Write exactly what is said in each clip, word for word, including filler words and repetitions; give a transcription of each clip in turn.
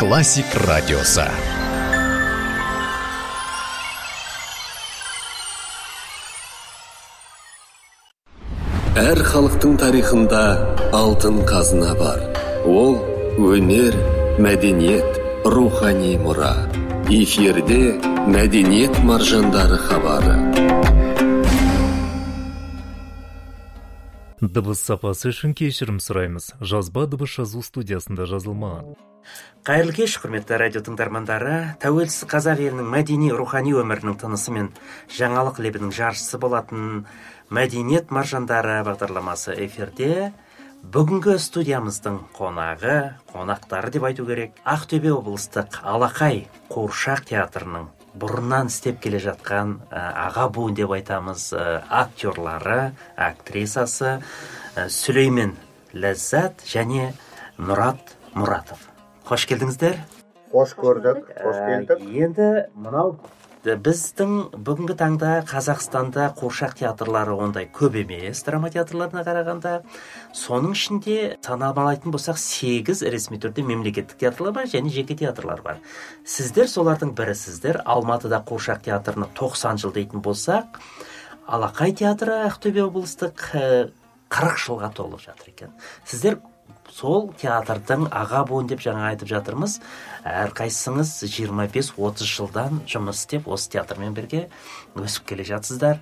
Классик радиосы. Әр халықтың тарихында алтын қазына бар. Ол өнер, мәдениет, рухани мұра. Эфирде мәдениет маржандары хабары. Дыбыс сапасы үшін кешірім сұраймыз. Жазба дыбыс жазу студиясында жазылмаған. Қайырлы кеш, құрметті радио тыңдармандары. Тәуелсіз қазақ елінің мәдени рухани өмірінің тынысы мен жаңалық лебінің жаршысы болатын мәдениет маржандары бағдарламасы эфирде. Бүгінгі студиямыздың қонағы, қонақтары деп айту керек, Ақтөбе облыстық Алақай қуыршақ театрының бұрыннан істеп келе жатқан аға буын деп айтамыз, актерлары, актрисасы Сүлеймен Ләззат және Мұрат Мұратов. Қош келдіңіздер. Қош көрдік, қош келдік. Енді мынау біздің бүгінгі таңда Қазақстанда қуыршақ театрлары ондай көп емес, драма театрларына қарағанда. Соның ішінде санамалайтын болсақ, сегіз ресми түрде мемлекеттік театрлар бар және жеке театрлар бар. Сіздер солардың бірісіздер. Алматыда қуыршақ театрына тоқсан жыл дейтін болсақ, Алақай театры Ақтөбе облыстық қырық жылға толып жатыр екен. Сіздер сол театрдың аға буын деп жаңа айтып жатырмыз. Әрқайсыңыз жиырма бес отыз жылдан жұмыс істеп, осы театрмен бірге өсіп келе жатсыздар.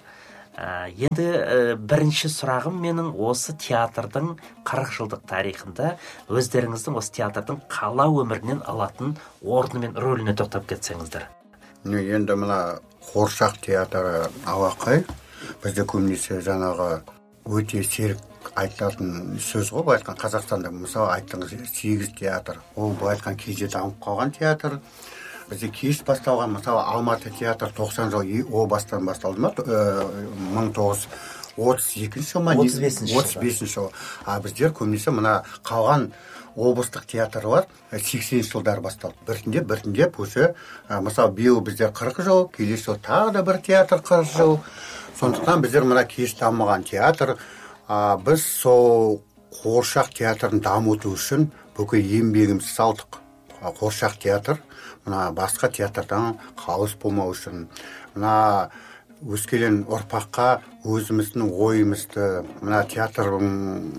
Енді бірінші сұрағым менің осы театрдың қырық жылдық тарихында өздеріңіздің осы театрдың қала өмірінен алатын орны мен рөліне тоқтап кетсеңіздер. Енді мына қуыршақ театры Алақай бізде көбінесе жаңағы өте серік айтатын сөз ғой. Бұл айтқан Қазақстанда мысалы айттыңыз сегіз театр. Ол бұл айтқан кезде дамып қалған театр. Бізде кеш басталған, мысалы Алматы театр тоқсан жыл о бастан басталды ма? мың тоғыз жүз отыз екінші жыл ма? отыз бесінші жыл. А біздер көбінесе мына қалған облыстық театрлар сексенінші жылдар басталды. Біртіндеп, біртіндеп осы, мысалы биыл біздер қырық жыл, келесі жыл тағы да бір театр қырық жыл. Сондықтан біздер мына кеш дамыған театр. Біз сол қуыршақ театрын дамыту үшін бүкіл еңбегімізді салдық. Қуыршақ театр мына басқа театрдан қалыс болмау үшін, мына өскелең ұрпаққа өзіміздің ойымызды, мына театрдың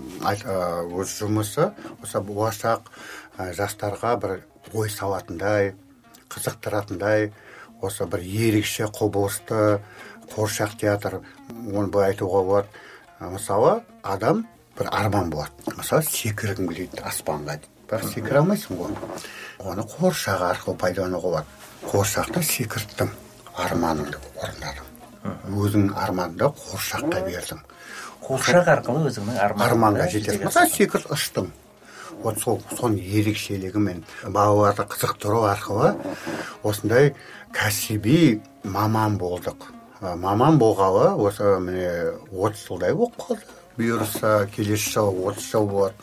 өз жұмысы осы болашақ жастарға бір ой салатындай, қызықтыратындай, осы бір ерекше құбылысты қуыршақ театр, оны былай айтуға болады. Мысалы, адам бір арман болады. Мысалы, секіргім келеді аспанға дейді. Бірақ секіре алмайсың ғой. Оны қуыршақ арқылы пайдалануға болады. Қуыршақты секірттім, арманыңды орындадым. Өзің арманды қуыршаққа бердің. Қуыршақ арқылы өзіңнің арманға жетесің. Мысалы, секірт ұштың. Вот сол соның ерекшелігі мен балаларды қызықтыру арқылы осындай кәсіби маман болдық. Маман болғалы осы міне отыз жылдай болып қалды. Бұйырса келесі жыл отыз жыл болады.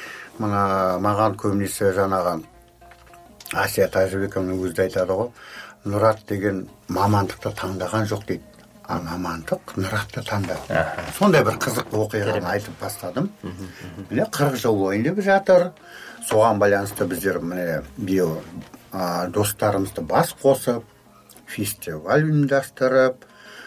Мына маған көбінесе жаңағы Асия Тәжібековның өзі айтады ғой, Нұрат деген мамандықты таңдаған жоқ дейді. А мамандық Нұратты таңдады. Сондай бір қызық оқиғаны айтып бастадым. Міне қырық жыл бойында жатыр. Соған байланысты біздер міне биыл достарымызды бас қосып, фестиваль ұйымдастырып,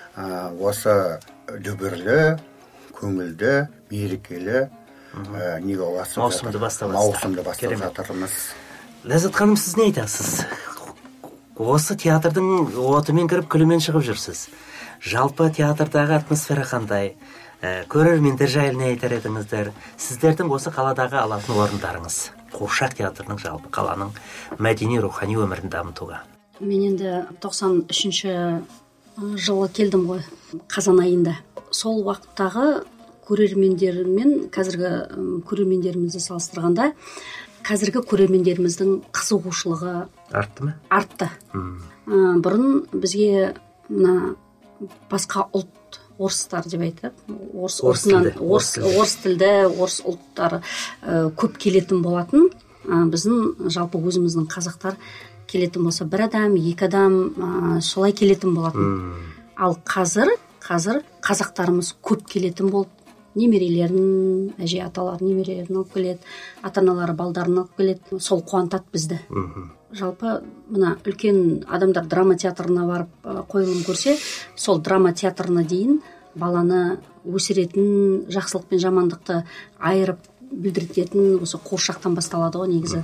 осы дүбірлі, көңілді, мерекелі маусымды бастап жатырмыз. Ләззат ханым, сіз не айтасыз? Осы театрдың отымен кіріп күлімен шығып жүрсіз. Жалпы театрдағы атмосфера қандай? Көрермендер жайлы не айтар едіңіздер? Сіздердің осы қаладағы алатын орындарыңыз қуыршақ театрының жалпы қаланың мәдени рухани өмірін дамытуға. Мен енді тоқсан үшінші жылы келдім ғой, қазан айында. Сол уақыттағы көрермендермен қазіргі көрермендерімізді салыстырғанда, қазіргі көрермендеріміздің қызығушылығы артты ма? Артты. Бұрын бізге мына басқа ұлт, орыстар деп айтады. Орыс тілді, орыс ұлттары көп келетін болатын. Біздің жалпы өзіміздің қазақтар келетін болса, бір адам, екі адам солай келетін болатын. Ал қазір, қазір қазақтарымыз көп келетін болып немерелерін, әже аталар немерелерін алып келеді, ата аналары балдарын алып келеді, сол қуантады бізді. Жалпы мына үлкен адамдар драма театрына барып қойылым көрсе, сол драма театрына дейін баланы өсіретін, жақсылық пен жамандықты айырып білдіретін осы қуыршақтан басталады ғой негізі.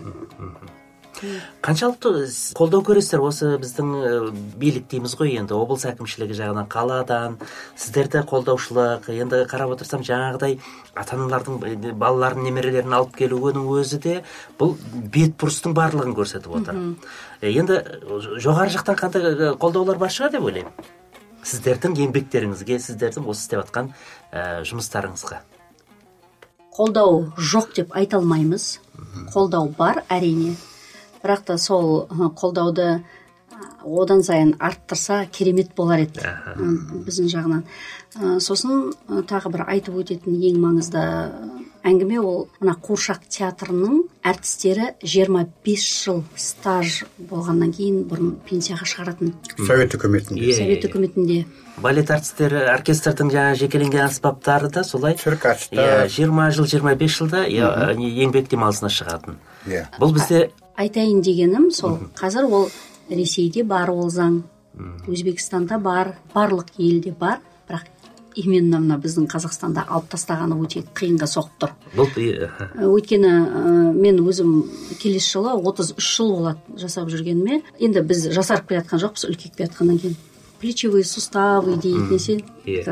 Қаншалықты қолдау көресіздер осы біздің билік дейміз ғой, енді облыс әкімшілігі жағынан, қаладан сіздерді қолдаушылық, енді қарап отырсам жаңағыдай ата-аналардың балаларын, немерелерін алып келуінің өзі де бұл бетбұрыстың барлығын көрсетіп отыр. Енді жоғары жақтан қандай қолдаулар бар шығар деп ойлаймын. Сіздердің еңбектеріңізге, сіздердің осы істеп жатқан жұмыстарыңызға. Қолдау жоқ деп айта алмаймыз. Қолдау бар, әрине. Бірақ та сол қолдауды одан сайын арттырса керемет болар еді біздің жағынан. Сосын тағы бір айтып өтетін ең маңызды әңгіме ол мына Қуыршақ театрының әртістері жиырма бес жыл стаж болғаннан кейін бұрын пенсияға шығаратын. Совет үкіметінде. Совет үкіметінде. Балет әртістері, оркестрдің жаңа жекеленген аспаптары да солай циркачтар жиырма жыл, жиырма бес жылда еңбек демалысына шығатын. Бұл бізде айтайын дегенім сол, қазір ол Ресейде бар ол заң, Өзбекстанда бар, барлық елде бар, бірақ именно мына біздің Қазақстанда алып тастағаны өте қиынға соғып тұр. Өйткені мен өзім келесі жылы отыз үш жыл болады жасап жүргеніме. Енді біз жасарып келе жатқан жоқпыз, үлкейіп келе жатқаннан кейін. Плечевые суставы дейді несе.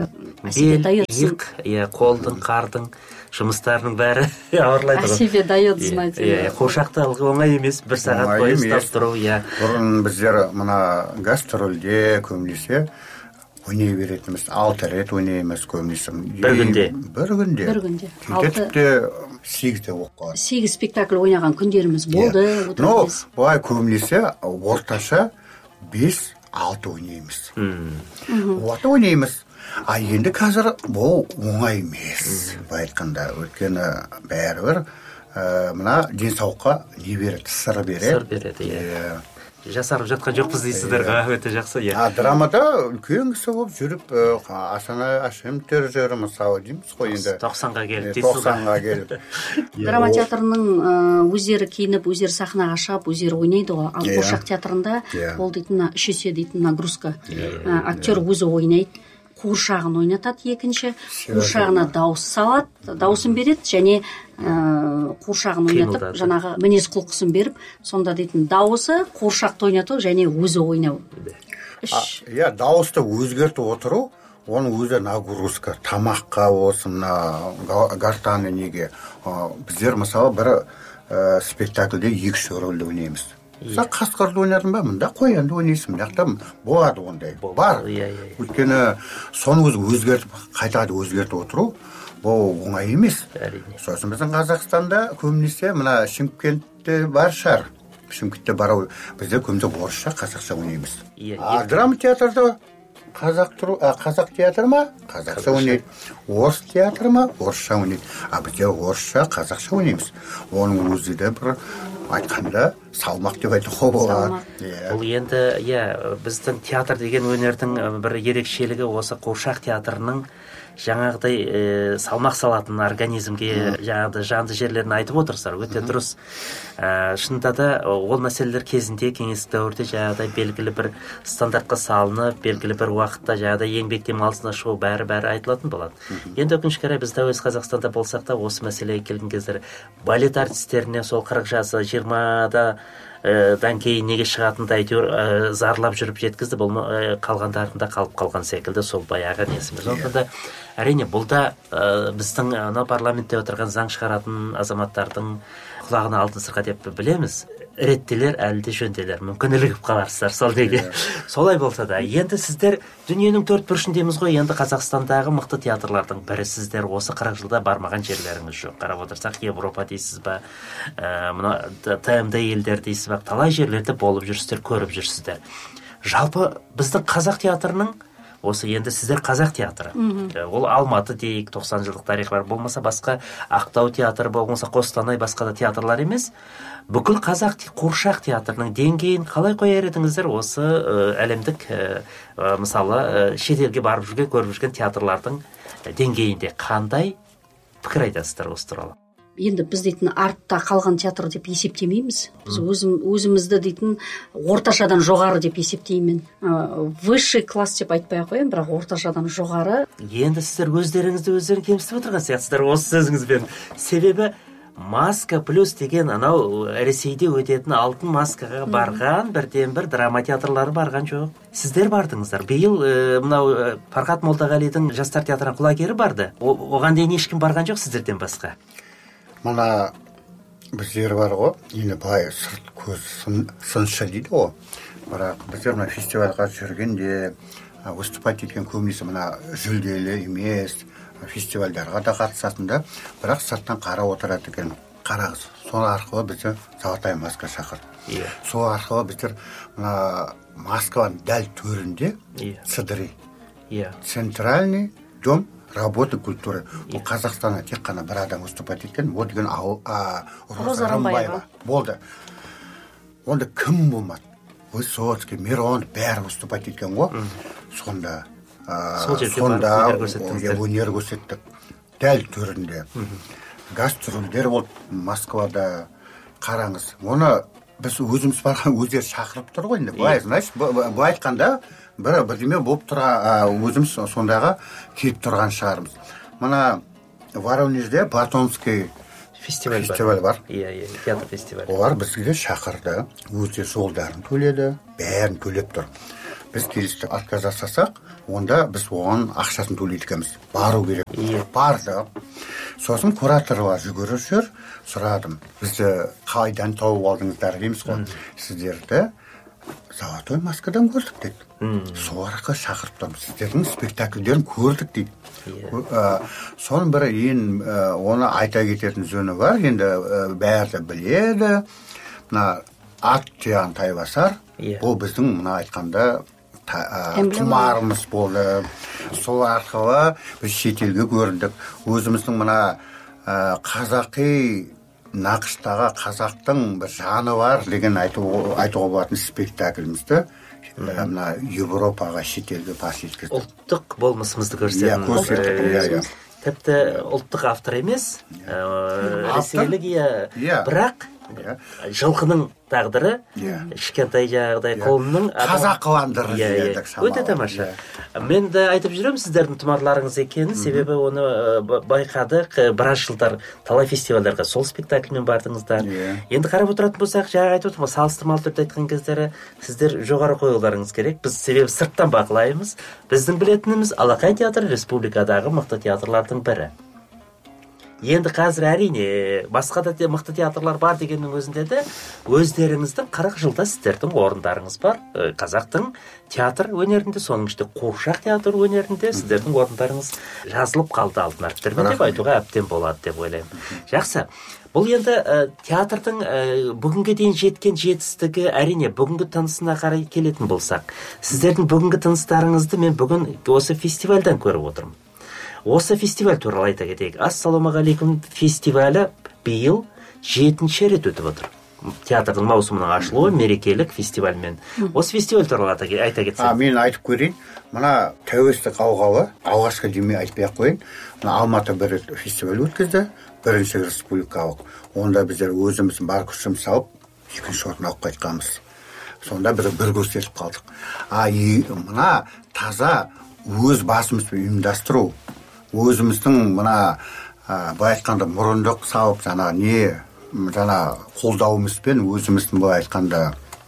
Иық, қолдың, қардың жұмыстарының бәрі ауырлайды. О себе дает знать. Қуыршақты оңай емес, бір сағат бойы ұстап тұру. Бұрын біздер мына гастрольде көбінесе ойнай беретініміз, алты рет ойнаймыз көбінесе. Бір күнде? Бір күнде. Бір күнде. Тіпті сегізде оқып қалады. Сегіз спектакль ойнаған күндеріміз болды. Но бұлай көбінесе орташа бес алты ойнаймыз. Оты ойнаймыз. А енді қазір бұл оңай емес. Бұл айтқанда өйткені бәрібір мына денсаулыққа не береді, сыр береді. Сыр береді, иә. Жасарып жатқан жоқпыз дейсіздер, өте жақсы. Драмада үлкен кісі болып жүріп, Асана Ашемтер жері мысалы дейміз ғой енді. тоқсанға келіп, тоқсанға келіп. Драма театрының өздері киініп, өздері сахнаға шығып, өздері ойнайды ғой. Ал Қуыршақ театрында ол дейтін үш есе дейтін нагрузка. Актер өзі ойнайды. Қуыршағын ойнатады екінші, қуыршағына дауыс салады, дауысын береді, және қуыршағын ойнатып, жаңағы мінез құлқысын беріп, сонда дейтін дауысы қуыршақты ойнату және өзі ойнау. Иә, дауысты өзгертіп отыру, оның өзі нагрузка, тамаққа осы мына гартаны неге. Біздер мысалы бір спектакльде екі рөлді ойнаймыз. Сақ қасқырды ойнадың ба, мұнда қоянды ойнайсың, мынақта болады ондай. Бар. Өйткені соны өзгертіп, қайтады өзгертіп отыру, бұл оңай емес. Сосын біздің Қазақстанда көбінесе мына Шымкентте бар шығар. Шымкентте бар, бізде көбінесе орысша, қазақша ойнаймыз. А драма театрда қазақ театр ма? Қазақша ойнайды. Орыс театр ма? Орысша ойнайды. А бізде орысша, қазақша ойнаймыз. Оның өзі де бір айтқанда салмақ деп айтуға болады. Бұл енді, иә, біздің театр деген өнердің бір ерекшелігі осы Қуыршақ театрының жаңағыдай салмақ салатын организмге жаңағыдай жанды жерлерін айтып отырсыздар, өте дұрыс. Шынында да ол мәселелер кезінде кеңестік дәуірде жаңағыдай белгілі бір стандартқа салынып, белгілі бір уақытта жаңағыдай еңбек демалысына шығу бәрі-бәрі айтылатын болады. Енді өкінішке орай біз тәуелсіз Қазақстанда болсақ та осы мәселеге келген кездері балет артистеріне сол қырық жасы жиырмада дан кейін неге шығатынды әйтеуір зарлап жүріп жеткізді, бұл қалғандарында қалып қалған секілді, сол баяғы несіміз. Сондықтан әрине бұл да біздің ана парламентте отырған заң шығаратын азаматтардың құлағына алтын сырға деп білеміз. Реттелер, әлі де жөнделер, мүмкін ілігіп қаларсыздар, сол неге. Солай болса да, енді сіздер дүниенің төрт бұрышындеміз ғой, енді Қазақстандағы мықты театрлардың бірі сіздер, осы қырық жылда бармаған жерлеріңіз жоқ. Қарап отырсақ, Европа дейсіз ба, мына Т М Д елдер дейсіз ба, талай жерлерде болып жүрсіздер, көріп жүрсіздер. Жалпы біздің қазақ театрының, осы енді сіздер қазақ театры. Ол Алматы дейік, тоқсан жылдық тарихы бар, болмаса басқа Ақтау театры, болмаса Қостанай, басқа да театрлар емес. Бүкіл қазақ Қуыршақ театрының деңгейін қалай қояр едіңіздер осы әлемдік, мысалы, шетелге барып жүрген, көріп жүрген театрлардың деңгейінде қандай пікір айтасыздар осы туралы? Енді біз дейтін артта қалған театр деп есептемейміз. Біз өзім, өзімізді дейтін орташадан жоғары деп есептеймін. Высший класс деп айтпай ақ қояйын, бірақ орташадан жоғары. Енді сіздер өздеріңізді өздерің кемсітіп отырған сияқтысыздар осы сөзіңізбен. Себебі маска плюс деген анау Ресейде өтетін алтын маскаға барған бірден бір драма театрлары барған жоқ. Сіздер бардыңыздар. Биыл ә, мынау Фархат Молдағалидің жастар театрына құлагері барды. О, оған дейін ешкім барған жоқ сіздерден басқа. Мына біздер бар ғой, енді былай сырт көз сыншы дейді ғой. Бірақ біздер мына фестивальға жүргенде выступать еткен көбінесе мына жүлделі емес фестивальдарға да қатысатында, бірақ сырттан қарап отырады екен. Қараңыз, сол арқылы бізді золотая маска шақырды. Yeah. Сол арқылы біздер мына Москваның дәл төрінде Yeah. Цедры. Yeah. Центральный дом работы культуры. Бұл Қазақстанда тек қана бір адам выступать еткен, ол деген Роза Рымбаева болды. Онда кім болмады? Высоцкий, Мирон бәрі выступать еткен ғой. Сонда сонда өнер көрсеттік. Дәл төрінде. Гастрольдер болды Москвада. Қараңыз, оны біз өзіміз барған өздері шақырып тұр ғой енді. Былай, значит, былай айтқанда бір бірдеме болып тұра өзіміз сондағы келіп тұрған шығармыз. Мына Воронежде Батонский фестиваль, фестиваль бар. Иә, иә, театр фестивалі. Олар бізге шақырды, өздері жолдарын төледі, бәрін төлеп тұр. Біз келістік, отказ жасасақ, онда біз оған ақшасын төлейді екенбіз. Бару керек. Иә. Барды. Сосын кураторға жүгіріп жүр, сұрадым. Бізді қайдан тауып алдыңыздар дейміз ғой. Сіздерді золотой маскадан көрдік дейді. Сол арқылы шақырып тұрмыз. Сіздердің спектакльдерін көрдік дейді. Yeah. Соның бірі ең оны айта кететін жөні бар. Енді бәрі біледі. Мына Аттиян Тайбасар, yeah. Бұл біздің мына айтқанда тұмарымыз болды. Сол арқылы біз шетелге көрдік. Өзіміздің мына қазақи нақыштағы қазақтың бір жаны бар деген айтуға болатын спектаклімізді мына Европаға, шетелге паш еткіздік. Ұлттық болмысымызды көрсететін. Тіпті ұлттық автор емес, ресейлік, бірақ жылқының тағдыры, кішкентай жағдай қолының қазақыландырды. Өте тамаша. Мен де айтып жүремін сіздердің тұмарларыңыз екенін, себебі оны байқадық. Біраз жылдар талай фестивальдарға сол спектакльмен бардыңыздар. Енді қарап отыратын болсақ, жаңа айтып отырмын, салыстырмалы түрде айтқан кездері сіздер жоғары қойыларыңыз керек. Біз себебі сырттан бақылаймыз. Біздің білетініміз Алақай театры республикадағы мықты театрлардың бірі. Енді қазір әрине басқа да мықты театрлар бар дегеннің өзінде де өздеріңіздің қырық жылда сіздердің орындарыңыз бар. Қазақтың театр өнерінде, соның ішінде қуыршақ театр өнерінде сіздердің орындарыңыз жазылып қалды алтын әріптермен деп айтуға әбден болады деп ойлаймын. Жақсы. Бұл енді театрдың бүгінге дейін жеткен жетістігі, әрине бүгінгі тынысына қарай келетін болсақ, сіздердің бүгінгі тыныстарыңызды мен бүгін осы фестивальдан көріп отырмын. Осы фестиваль туралы айта кетейік. Ассалаумағалейкум фестивалі биыл жетінші рет өтіп отыр. Театрдың маусымының ашылуы мерекелік фестивальмен. Осы фестиваль туралы айта кетсек. Мен айтып көрейін. Мына тәуелсіздік алғалы, алғашқы демей айтпай-ақ қойын. Мына Алматы бір фестиваль өткізді, бірінші республикалық. Онда біздер өзіміз бар күшіміз салып, екінші орын алып қайтқанбыз. Сонда бір бір көрсетіп қалдық. А мына таза өз басымызбен ұйымдастыру, өзіміздің мына былай айтқанда мұрындық салып, жаңа не жаңа қолдауымызбен өзіміздің былай айтқанда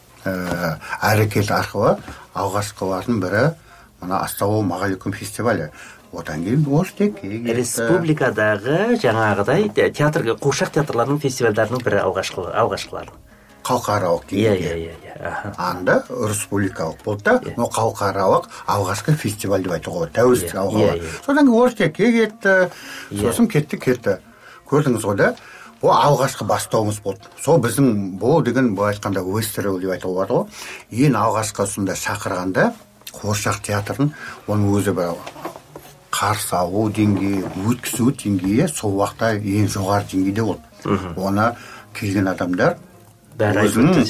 әрекет арқылы алғашқылардың бірі мына Ассалаумағалейкум фестивалі. Одан кейін Орстек республикадағы жаңағыдай театр, қуыршақ театрларының фестивальдарының бірі алғашқылары. Халықаралық деңгейде. Анда республикалық болды да, но халықаралық алғашқы фестиваль деп айтуға болады. Тәуелсіздік алғалы. Содан кейін Орстекке кетті, сосын кетті, кетті. Көрдіңіз ғой да? Бұл алғашқы бастауымыз болды. Сол біздің бұл деген бұл айтқанда Вестерел деп айтуға болады ғой. Ең алғашқы сонда шақырғанда қуыршақ театрын оның өзі бір қарсы алу деңгейі, өткізу деңгейі сол уақытта ең жоғары деңгейде болды. Оны келген адамдар өзінің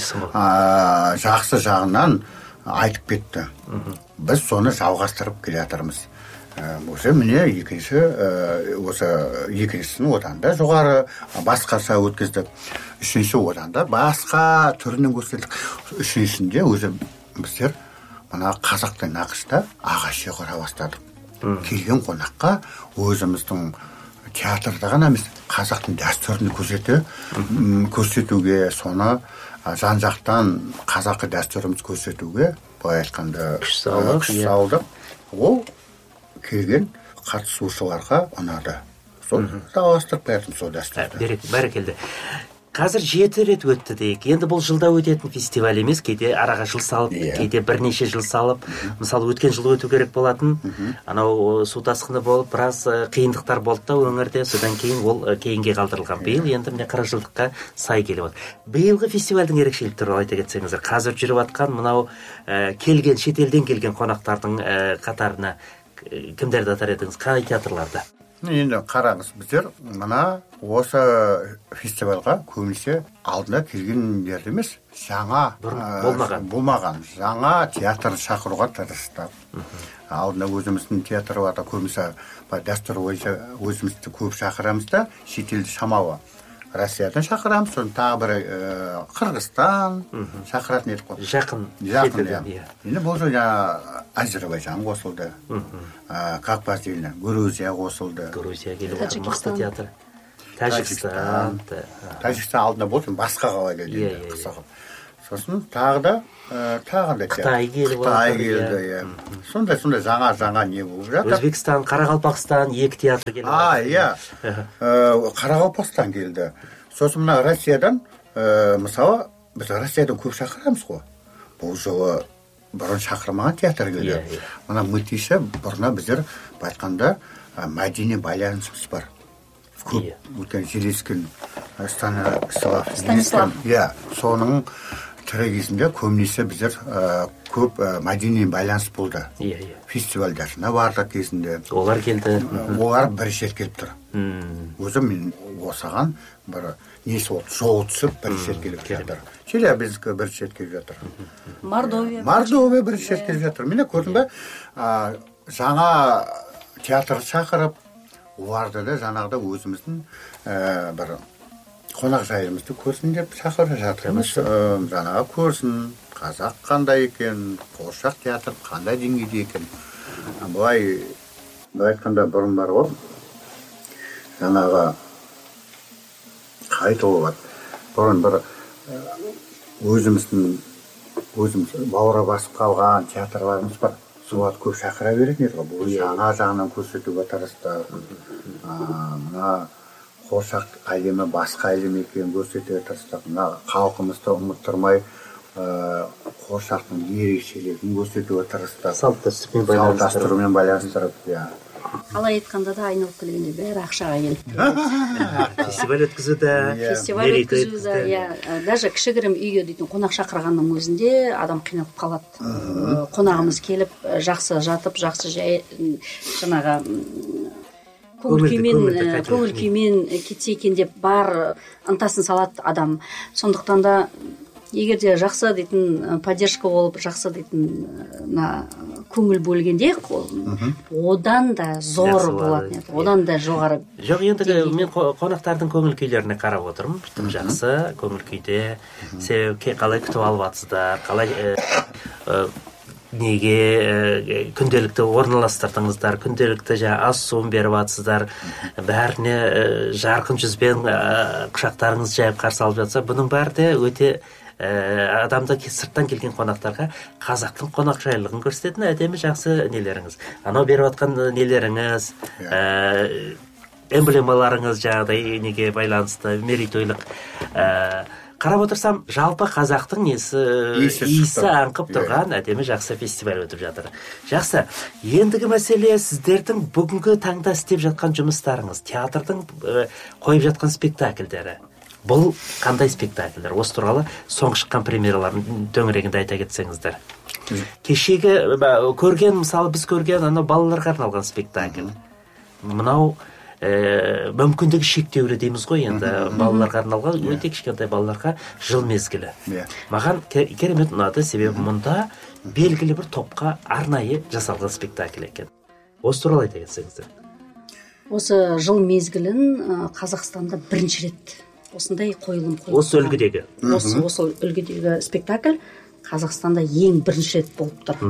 жақсы жағынан айтып кетті. Біз соны жалғастырып келе жатырмыз. осы міне екінші осы екіншісін одан да жоғары басқаша өткіздік. Үшінші одан да басқа түрінен көрсеттік. Үшіншісінде өзі біздер мына қазақтың нақышта ағашы құра бастадық. Келген қонаққа өзіміздің театрда ғана емес, қазақтың дәстүрін көрсете, көрсетуге, соны жан-жақтан қазақы дәстүріміз көрсетуге, былай айтқанда күш салдық. Ол келген қатысушыларға ұнады. Сол жалғастырып келатырмыз сол дәстүрді. Бәрекелді. Қазір жеті рет өтті дейік. Енді бұл жылда өтетін фестиваль емес, кейде араға жыл салып, кейде бірнеше жыл салып, мысалы өткен жыл өту керек болатын. Анау су тасқыны болып, біраз қиындықтар болды да өңірде, содан кейін ол кейінге қалдырылған. Биыл енді міне қырық жылдыққа сай келіп отыр. Биылғы фестивальдің ерекшеліктері туралы айта кетсеңіздер, қазір жүріп жатқан мынау келген шетелден келген қонақтардың қатарына кімдерді атар едіңіз? Қай театрларда? Енді қараңыз, біздер мына осы фестивальға көбінесе алдына келгендер емес, жаңа болмаған. болмаған жаңа театр шақыруға тырыстық. Алдына өзіміздің театр бар, көбінесе дәстүр бойынша өзімізді көп шақырамыз да, шетелді шамалы. Россиядан шақырамыз, соны тағы бір Қырғызстан шақыратын едік қой. Жақын. Жақын, иә. Енді бұл жаңа Әзербайжан қосылды. Кавказ еліне Грузия қосылды. Грузия келді. Мықты театр. Тәжікстан. Тәжікстан алдында болды, басқа қалай келді. Сосын тағы да тағы да Қытай келді. Қытай келді. Сондай сондай жаңа жаңа не болып жатыр. Өзбекстан, Қарақалпақстан екі театр келді. А, иә. Қарақалпақстан келді. Сосын мына Россиядан, мысалы, біз Россиядан көп шақырамыз ғой. Бұл жолы бұрын шақырмаған театр келді. Мына Мытиша бұрына біздер айтқанда мәдени байланысымыз бар. Көп өткен Железкин Станислав. Иә, соның тірі кезінде көбінесе біздер көп мәдени байланыс болды. Фестивальдарына бардық кезінде. Олар келді. Олар бір шет келіп тұр. Өзім мен осаған бір несі болды, жол түсіп бір шет келіп жатыр. Челябинск бір шет келіп жатыр. Мордовия. Мордовия бір шет келіп жатыр. Міне көрдің бе, жаңа театр шақырып, оларды да жаңағыда өзіміздің бір қонақ жайымызды көрсін деп шақырып жатырмыз. Жаңағы көрсін, қазақ қандай екен, қуыршақ театр қандай деңгейде екен. Бұлай айтқанда бұрын бар ғой, жаңағы қайты болады. Бұрын бір өзіміздің өзіміз бауыра басып қалған театрларымыз бар. Солар көп шақыра беретін еді ғой. Бұл жаңа жағынан көрсетуге тырысты. Мына қуыршақ әлемі басқа әлем екенін көрсете тырыстық. Мына халқымызды ұмыттырмай қуыршақтың ерекшелігін көрсетуге тырыстық. Салт-дәстүрмен байланыстырып, иә. Қалай айтқанда да айналып келгенде бәрі ақшаға келіп. Фестиваль өткізуді, фестиваль өткізуді, иә. Даже кішігірім үйге дейтін қонақ шақырғанның өзінде адам қиналып қалады. Қонағымыз келіп, жақсы жатып, жақсы жай жаңағы көңіл күймен кетсе екен деп бар ынтасын салады адам. Сондықтан да егер де жақсы дейтін поддержка болып, жақсы дейтін көңіл бөлгенде одан да зор болады, одан да жоғары. Жоқ, енді мен қонақтардың көңіл күйлеріне қарап отырмын. Тым жақсы көңіл күйде, себебі қалай күтіп алып жатсыздар, қалай неге күнделікті орналастырдыңыздар, күнделікті ас суын беріп жатсыздар, бәріне жарқын жүзбен құшақтарыңыз жайып қарсы алып жатса, бұның бәрі де өте адамда сырттан келген қонақтарға қазақтың қонақжайлығын көрсететін әдемі жақсы нелеріңіз. Анау беріп жатқан нелеріңіз, эмблемаларыңыз жаңағыдай неге байланысты, мерейтойлық. Қарап отырсам, жалпы қазақтың иісі аңқып тұрған әдемі жақсы фестиваль өтіп жатыр. Жақсы, ендігі мәселе сіздердің бүгінгі таңда істеп жатқан жұмыстарыңыз, театрдың қойып жатқан спектакльдері. Бұл қандай спектакльдер? Осы туралы соңғы шыққан премьералардың төңірегінде айта кетсеңіздер. Кешегі көрген, мысалы біз көрген анау балаларға арналған спектакль. Мынау мүмкіндігі шектеулі дейміз ғой, енді балаларға арналған, өте кішкентай балаларға жыл мезгілі. Маған керемет ұнады, себебі мұнда белгілі бір топқа арнайы жасалған спектакль екен. осы туралы айта кетсеңіздер. Осы жыл мезгілін Қазақстанда бірінші рет осындай қойылым қойылды. Осы үлгідегі. Осы осы үлгідегі спектакль Қазақстанда ең бірінші рет болып тұр.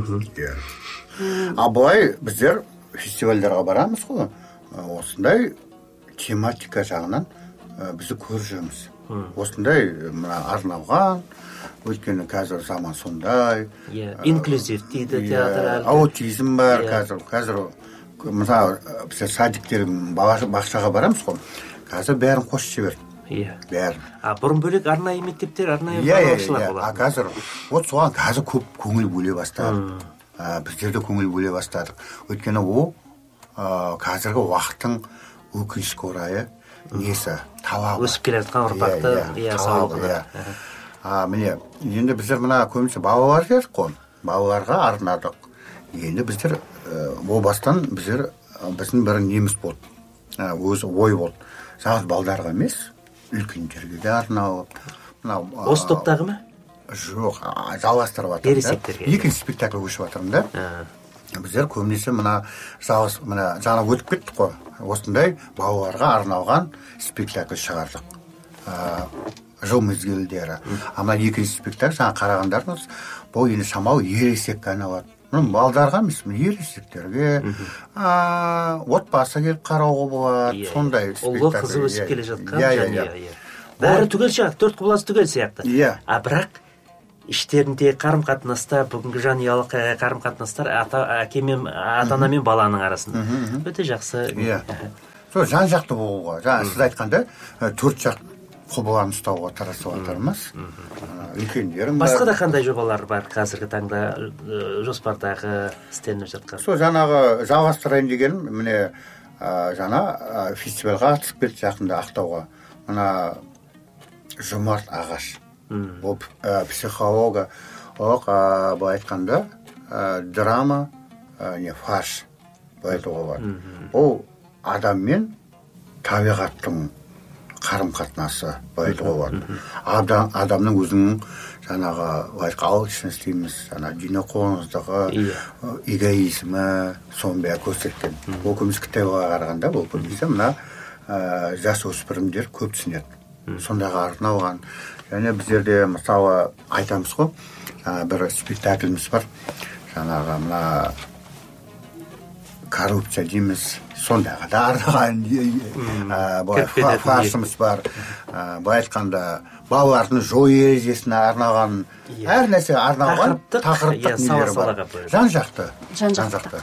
А былай біздер фестивальдарға барамыз ғой. Осындай тематика жағынан бізді көріп жүрміз. Осындай арналған, өйткені қазір заман сондай. Инклюзив дейді театр. Аутизм бар қазір. Қазір мысалы біз садиктердің бақшаға барамыз ғой. Қазір бәрін қосып жіберді. Иә. Бәрін. А бұрын бөлек арнайы мектептер, арнайы балабақшалар болады. А қазір вот соған қазір көп көңіл бөле бастады. Біздер де көңіл бөле бастадық. Өйткені ол қазіргі уақыттың өкінішке орайы несі талабы. Өсіп келе жатқан ұрпақты иә сауалды. А міне енді біздер мына көбінесе балалар дедік қой. Балаларға арнадық. Енді біздер ол бастан біздер біздің бір неміз болды. Өз ой болды. Жалғыз балдарға емес, үлкендерге де арналып. Осы топтағы ма? Жоқ, жалғастырып жатырмын. Ересектерге. Екінші спектакль өшіп жатырмын да. Біздер көбінесе мына жалғыз мына жаңа өтіп кеттік қой. Осындай балаларға арналған спектакль шығардық. Жыл мезгілдері. А мына екінші спектакль жаңа қарағандарыңыз, бұл енді шамалы ересекке айналады. Балдарға емес, ересектерге, отбасы келіп қарауға болады, сондай спектакль. Ұлы қызы өсіп келе жатқан және бәрі түгел шығады, төрт құбыласы түгел сияқты. А бірақ іштерінде қарым-қатынаста, бүгінгі жанұялық қарым-қатынастар әке мен ата-ана мен баланың арасында өте жақсы. Сол жан-жақты болуға, жаңа сіз айтқанда төрт жақ құбыланы ұстауға тырысып жатырмыз. Үлкендерім бар. Басқа да қандай жобалар бар қазіргі таңда жоспардағы істелініп жатқан? Сол жаңағы жалғастырайын дегенім, міне жаңа фестивальға қатысып кетті жақында Ақтауға. Мына Жомарт Ағаш. Ол психолога, ол былай айтқанда драма, не фарш былай айтуға бар. Ол адам мен табиғаттың қарым-қатынасы былай айтуға болады. Адамның өзінің жаңағы ағылшын істейміз, жаңа жинақоңыздығы, эгоизмі, соны бәрі көрсеткен. Ол көбінесе кітапқа қарағанда, ол көбінесе мына жасөспірімдер көп түсінеді. Сондағы арналған. Және біздерде мысалы айтамыз ғой, бір спектакліміз бар. Жаңағы мына коррупция дейміз. Сондағы да арналған фаршымыз бар. Былай айтқанда балалардың жол ережесіне арналған, әр нәрсе арналған тақырыптық нелері бар. Жан-жақты. Жан-жақты.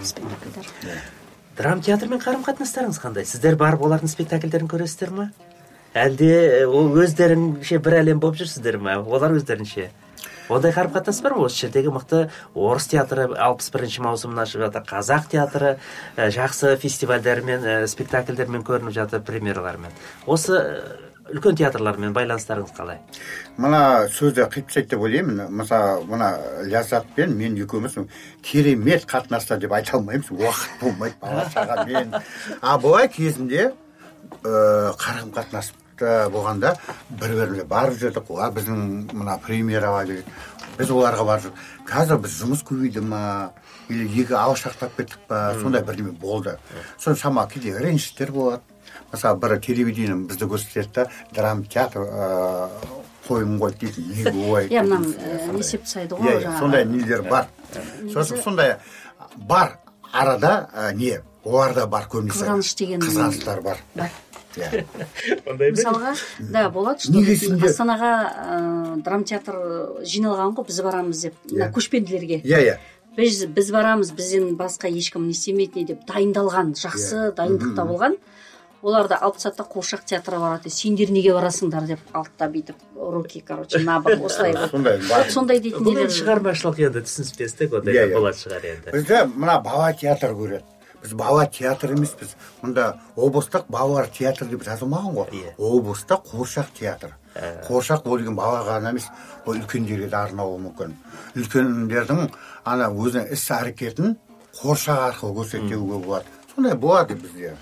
Драма театрмен қарым-қатынастарыңыз қандай? Сіздер барып олардың спектакльдерін көресіздер ме? Әлде өздеріңше бір әлем болып жүрсіздер ме? Олар өздерінше? Ондай қарым-қатынас бар ма? Осы жердегі мықты орыс театры алпыс бірінші маусымына шығып жатыр, қазақ театры жақсы фестивальдермен, спектакльдермен көрініп жатыр, премьералармен. Осы үлкен театрлармен байланыстарыңыз қалай? Мына сөзді қипсайт деп ойлаймын. Мысалы, мына Ляззатпен мен екеуміз керемет қатынаста деп айта алмаймыз. Уақыт болмайды бала-шағамен. А былай кезінде қарым-қатынас болғанда бір-біріне барып жүрдік. Олар біздің мына премьераға келеді. Біз оларға барып жүрдік. Қазір біз жұмыс көбейді ма, или екі алшақтап кеттік па, сондай бірдеме болды. Соны шама кейде ренжістер болады. Мысалы, бір телевидением бізді көрсетеді, драма театр қойым ғой дейтін, неге ой. Иә, мынам есеп сайды ғой. Сондай нелер бар. Сосын сондай бар арада не, оларда бар көбінесе. Қызғаныш деген. Қызғаныштар бар. Мысалға, да, болады, что Астанаға драма театр жиналған ғой, біз барамыз деп, көшпенділерге. Иә, иә. Біз барамыз, бізден басқа ешкім не істемейтін деп дайындалған, жақсы дайындықта болған. Оларда алып сатта қуыршақ театры барады. Сендер неге барасыңдар деп алтта бүйтіп руки, короче, набыр осылай. Сондай бар. Сондай дейтін нелер. Бұл шығармашылық енді түсініспестік, ондай болады шығар енді. Бізде мына бала театр көреді. Біз бала театр емеспіз. Мұнда облыстық балалар театр деп жазылмаған ғой. Облыста қуыршақ театр. Қуыршақ ол деген балаға ғана емес, ол үлкендерге де арналуы мүмкін. Үлкендердің ана өзінің іс әрекетін қуыршақ арқылы көрсетуге болады. Сондай болады бізде.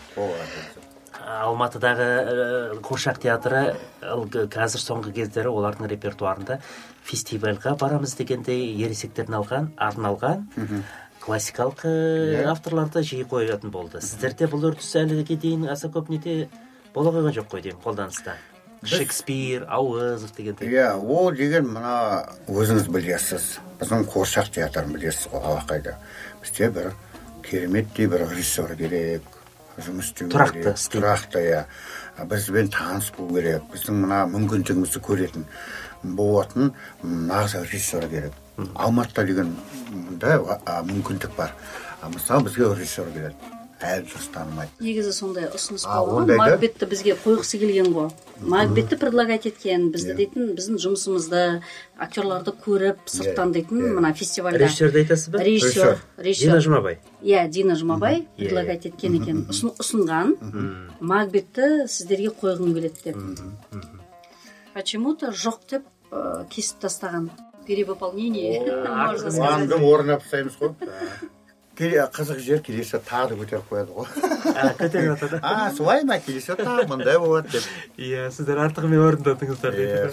Алматыдағы қуыршақ театры қазір соңғы кездері олардың репертуарында фестивальға барамыз дегенде ересектерден алған, арналған классикалық авторларды жиі қоятын болды. Сіздерде бұл үрдіс әліге дейін аса көп нете бола қойған жоқ қой деймін, қолданыста. Шекспир, Ауызов дегендей. Иә, ол деген мына өзіңіз білесіз. Біздің қуыршақ театрын білесіз ғой, алақайда. Бізде бір кереметтей бір режиссер керек, жұмыс істеу керек. Тұрақты, иә. Бізбен таныс болу керек. Біздің мына мүмкіндігімізді көретін болатын нағыз режиссер керек. Алматыда деген мүмкіндік бар. Мысалы бізге режиссер керек. Әлі дұрыс танымайды. Негізі сондай ұсыныс болған. Макбетті бізге қойғысы келген ғой. Макбетті предлагать еткен, бізді дейтін, біздің жұмысымызды, актерларды көріп, сырттан дейтін, мына фестивальда. Режиссерді айтасыз ба? Режиссер. Дина Жұмабай. Иә, Дина Жұмабай предлагать еткен екен. Ұсынған. Макбетті сіздерге қойғым келеді деп. Почему-то жоқ деп кесіп тастаған. Перевыполнение. Маңды орнап тастаймыз ғой. Қызық жер келесі тағы көтеріп қояды ғой. Көтеріп атады. А, солай ма, келесі тағы мындай болады деп. Иә, сіздер артығымен орындадыңыздар дейді.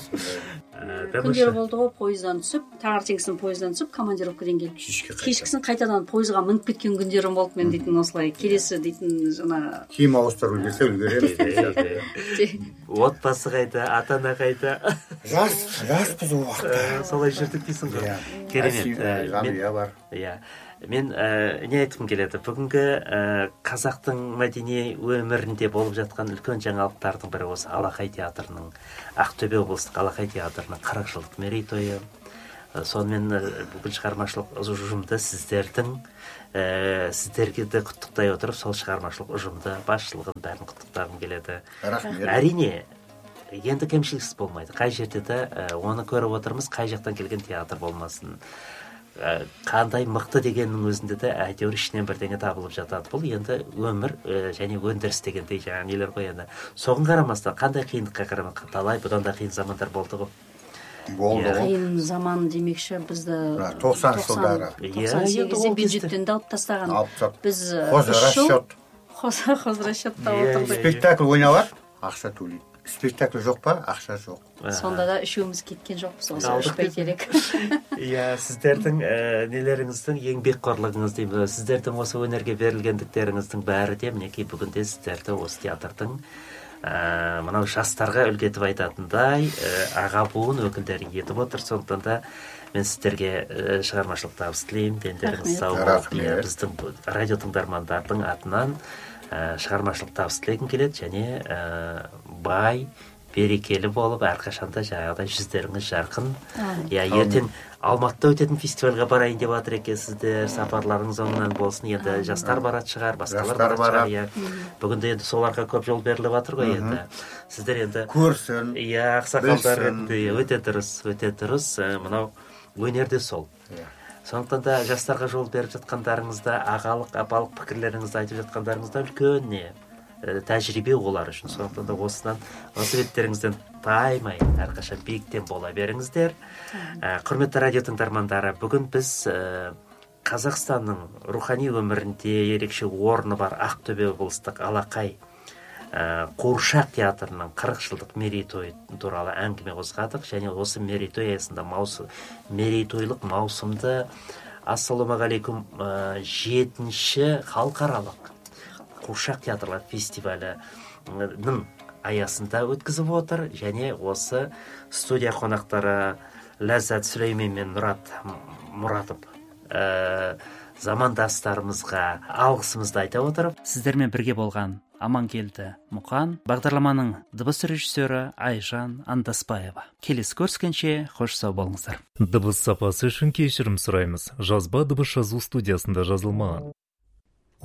Күндері болды ғой, пойыздан түсіп, таңертеңгісін пойыздан түсіп, командировкадан келіп. Кешкісін қайтадан пойызға мініп кеткен күндерім болды мен дейтін, осылай келесі дейтін жаңа киім ауыстыру келсе үлгереміз. Отбасы қайда, ата-ана қайда. Жас, жаспыз ол уақытта. Солай жүрдік дейсің ғой. Керемет. Жанұя бар. Иә. Мен не айтқым келеді, бүгінгі қазақтың мәдени өмірінде болып жатқан үлкен жаңалықтардың бірі осы Алақай театрының, Ақтөбе облыстық Алақай театрының қырық жылдық мерейтойы. Сонымен бүгін шығармашылық ұжымды сіздердің, сіздерге де құттықтай отырып, сол шығармашылық ұжымды, басшылығын бәрін құттықтағым келеді. Әрине, енді кемшіліксіз болмайды. Қай жерде де оны көріп отырмыз, қай жақтан келген театр болмасын. Қандай мықты дегеннің өзінде де әйтеуір ішінен бірдеңе табылып жатады. Бұл енді өмір және өндіріс дегендей жаңа нелер ғой енді. Соған қарамастан қандай қиындыққа қарамастан талай бұдан да қиын замандар болды ғой. Болды ғой. Қиын заман демекші бізді тоқсаныншы жылдары. тоқсан сегізде бюджеттен де алып тастаған. Біз Хозрасчет. Хозрасчетта отырдық. Спектакль ойналады, ақша төлейді. Спектакль жоқ па, ақша жоқ. Сонда да үшеуміз кеткен жоқпыз, осы үш бәйтерек. Иә, сіздердің нелеріңіздің еңбекқорлығыңыз деймін, сіздердің осы өнерге берілгендіктеріңіздің бәрі де мінекей бүгінде сіздерді осы театрдың мынау жастарға үлгі етіп айтатындай аға буын өкілдері етіп отыр. Сондықтан да мен сіздерге шығармашылық табыс тілеймін. Дендеріңіз сау болып, біздің радио тыңдармандардың атынан шығармашылық табыс тілегім келеді және бай, берекелі болып, әрқашанда жаңағыдай жүздеріңіз жарқын. Иә, ертең Алматыда өтетін фестивальға барайын деп жатыр екенсіздер, сапарларыңыз оңынан болсын. Енді жастар барады шығар, басқалар барады шығар. Бүгінде енді соларға көп жол беріліп жатыр ғой енді. Сіздер енді көрсін, иә, ақсақалдар өте дұрыс, өте дұрыс. Мынау өнерде сол. Сондықтан да жастарға жол беріп жатқандарыңызда, ағалық, апалық пікірлеріңізді айтып жатқандарыңызда үлкен не тәжірибе олар үшін. Сондықтан да осыдан, осы беттеріңізден таймай, әрқашан биіктен бола беріңіздер. Құрметті радио тыңдармандары, бүгін біз Қазақстанның рухани өмірінде ерекше орны бар Ақтөбе облыстық Алақай қуыршақ театрының қырық жылдық мерейтойы туралы әңгіме қозғадық және осы мерейтой аясында мерейтойлық маусымды ассалаумағалейкум жетінші халықаралық қуыршақ театрлар фестивалінің аясында өткізіп отыр және осы студия қонақтары Ләззат Сүлеймен мен Мұрат Мұратов замандастарымызға алғысымызды айта отырып, сіздермен бірге болған Амангелді Мұқан, бағдарламаның дыбыс режиссері Айжан Андаспаева. Келесі көріскенше қош сау болыңыздар. Дыбыс сапасы үшін кешірім сұраймыз. Жазба дыбыс жазу студиясында жазылмаған.